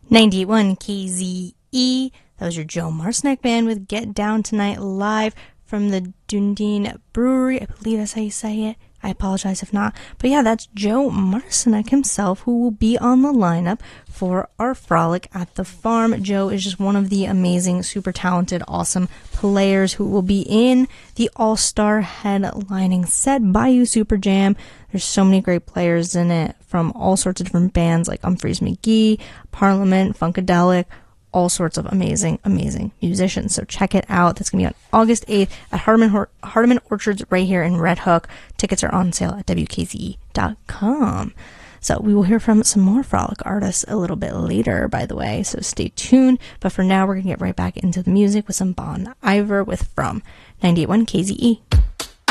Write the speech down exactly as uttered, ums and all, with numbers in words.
ninety-eight point one K Z E. That was your Joe Marcinek Band with Get Down Tonight live from the Dundee Brewery. I believe that's how you say it. I apologize if not. But yeah, that's Joe Marcinek himself, who will be on the lineup for our Frolic at the Farm. Joe is just one of the amazing, super talented, awesome players who will be in the all-star headlining set, Bayou Super Jam. There's so many great players in it from all sorts of different bands like Umphrey's McGee, Parliament, Funkadelic, all sorts of amazing, amazing musicians. So check it out. That's going to be on August eighth at Hardeman, Hardeman Orchards right here in Red Hook. Tickets are on sale at W K Z E dot com. So we will hear from some more Frolic artists a little bit later, by the way, so stay tuned. But for now, we're going to get right back into the music with some Bon Iver with From ninety-eight point one K Z E.